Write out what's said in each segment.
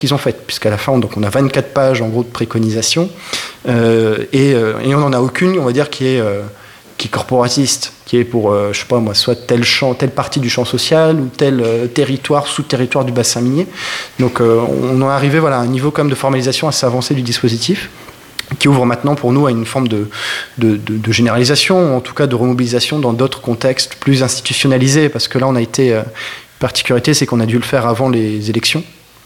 qu'ils ont faites, puisqu'à la fin, donc, on a 24 pages en gros de préconisations, et on n'en a aucune, on va dire, qui est corporatiste, qui est pour, je sais pas moi, soit telle partie du champ social ou tel territoire, sous-territoire du bassin minier. Donc on en est arrivé à un niveau quand même de formalisation assez avancé du dispositif, qui ouvre maintenant pour nous à une forme de généralisation, en tout cas de remobilisation dans d'autres contextes plus institutionnalisés, parce que là on a été, particularité c'est qu'on a dû le faire avant les élections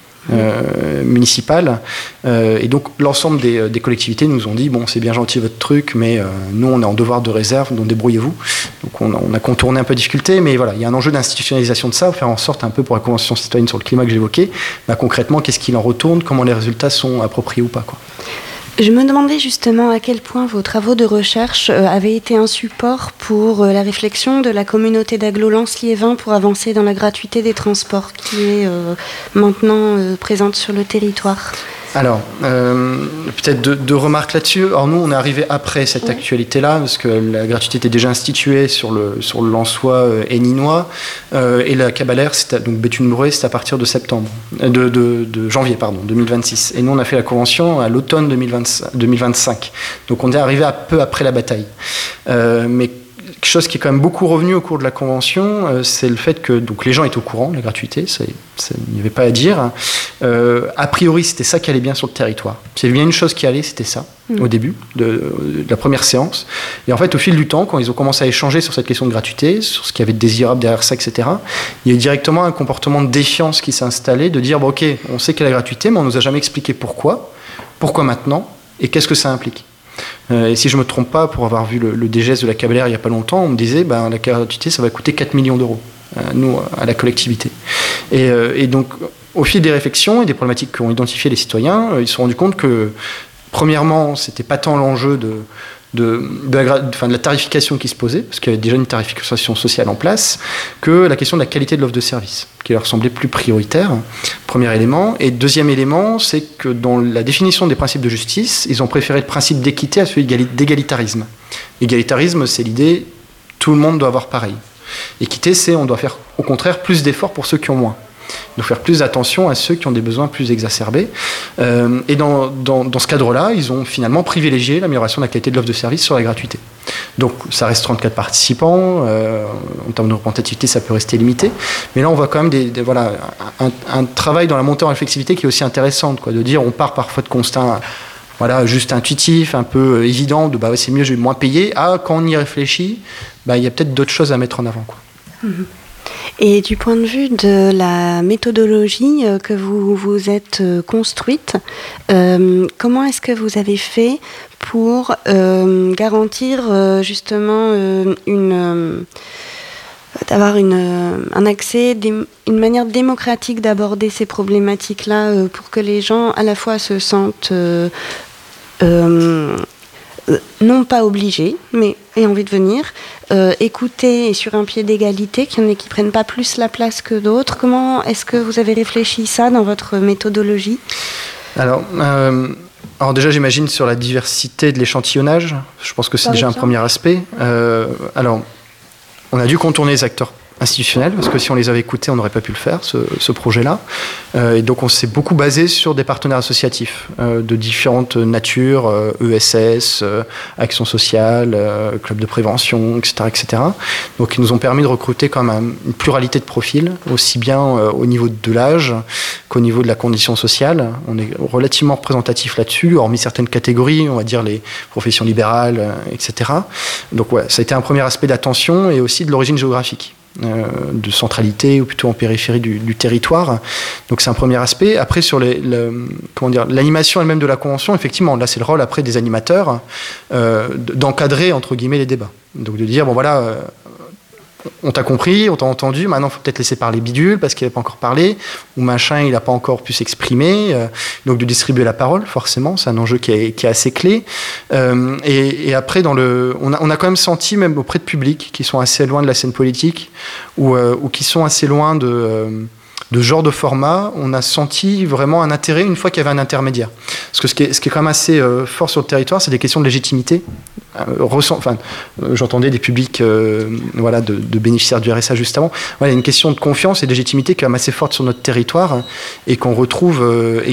municipales, et donc l'ensemble des collectivités nous ont dit bon, c'est bien gentil votre truc, mais nous on est en devoir de réserve, donc débrouillez-vous. Donc on a contourné un peu de difficulté, mais voilà, il y a un enjeu d'institutionnalisation de ça, faire en sorte un peu pour la Convention citoyenne sur le climat que j'évoquais, concrètement qu'est-ce qu'il en retourne, comment les résultats sont appropriés ou pas, quoi. Je me demandais justement à quel point vos travaux de recherche avaient été un support pour la réflexion de la communauté d'Aglo-Lens-Liévin pour avancer dans la gratuité des transports qui est maintenant présente sur le territoire. Alors, peut-être deux remarques là-dessus. Alors nous, on est arrivé après cette actualité-là, parce que la gratuité était déjà instituée sur le Lensois et Ninois, et la Cabalère, donc Béthune-Bourré, c'est à partir de janvier 2026. Et nous, on a fait la convention à l'automne 2025. Donc on est arrivé un peu après la bataille. Mais quelque chose qui est quand même beaucoup revenu au cours de la Convention, c'est le fait que donc, les gens étaient au courant de la gratuité, il n'y avait pas à dire. A priori, c'était ça qui allait bien sur le territoire. S'il y avait bien une chose qui allait, c'était ça, au début de la première séance. Et en fait, au fil du temps, quand ils ont commencé à échanger sur cette question de gratuité, sur ce qu'il y avait de désirable derrière ça, etc., il y a eu directement un comportement de défiance qui s'est installé, de dire, bon, ok, on sait qu'il y a la gratuité, mais on ne nous a jamais expliqué pourquoi maintenant, et qu'est-ce que ça implique. Et si je ne me trompe pas, pour avoir vu le DGS de la Cabalère il n'y a pas longtemps, on me disait la gratuité, ça va coûter 4 millions d'euros, nous, à la collectivité. Et donc, au fil des réflexions et des problématiques qu'ont identifiées les citoyens, ils se sont rendus compte que, premièrement, ce n'était pas tant l'enjeu de la tarification qui se posait, parce qu'il y avait déjà une tarification sociale en place, que la question de la qualité de l'offre de service, qui leur semblait plus prioritaire, premier élément. Et deuxième élément, c'est que dans la définition des principes de justice, ils ont préféré le principe d'équité à celui d'égalitarisme. Égalitarisme, c'est l'idée, tout le monde doit avoir pareil. Équité, c'est on doit faire au contraire plus d'efforts pour ceux qui ont moins. Il faut faire plus attention à ceux qui ont des besoins plus exacerbés. Et dans ce cadre-là, ils ont finalement privilégié l'amélioration de la qualité de l'offre de service sur la gratuité. Donc ça reste 34 participants, en termes de représentativité ça peut rester limité, mais là on voit quand même un travail dans la montée en réflexivité qui est aussi intéressante, de dire on part parfois de constats juste intuitifs, un peu évidents, de c'est mieux, je vais moins payer, quand on y réfléchit, il y a peut-être d'autres choses à mettre en avant, quoi. Et du point de vue de la méthodologie que vous vous êtes construite, comment est-ce que vous avez fait pour garantir justement d'avoir un accès, une manière démocratique d'aborder ces problématiques-là pour que les gens à la fois se sentent non pas obligés, mais aient envie de venir, écouter et sur un pied d'égalité, qu'il y en ait qui ne prennent pas plus la place que d'autres. Comment est-ce que vous avez réfléchi ça dans votre méthodologie ? Alors déjà, j'imagine sur la diversité de l'échantillonnage, je pense que c'est déjà un premier aspect. Alors, on a dû contourner les acteurs institutionnels, parce que si on les avait écoutés, on n'aurait pas pu le faire, ce projet-là. Et donc on s'est beaucoup basé sur des partenaires associatifs de différentes natures, ESS, Action sociale, Club de prévention, etc., etc. Donc ils nous ont permis de recruter quand même une pluralité de profils, aussi bien au niveau de l'âge qu'au niveau de la condition sociale. On est relativement représentatif là-dessus, hormis certaines catégories, on va dire les professions libérales, etc. Donc ça a été un premier aspect d'attention et aussi de l'origine géographique. De centralité ou plutôt en périphérie du territoire. Donc c'est un premier aspect. Après sur l'animation elle-même de la convention, effectivement, là c'est le rôle après des animateurs d'encadrer entre guillemets les débats. Donc de dire on t'a compris, on t'a entendu, maintenant il faut peut-être laisser parler Bidule parce qu'il n'a pas encore parlé, ou machin, il n'a pas encore pu s'exprimer, donc de distribuer la parole, forcément, c'est un enjeu qui est assez clé. Et après, on a quand même senti, même auprès de publics qui sont assez loin de la scène politique, ou qui sont assez loin de ce genre de format, on a senti vraiment un intérêt une fois qu'il y avait un intermédiaire. Parce que ce qui est quand même assez fort sur le territoire, c'est des questions de légitimité. J'entendais des publics de bénéficiaires du RSA juste avant. Il y a une question de confiance et de légitimité qui est quand même assez forte sur notre territoire et qu'on retrouve et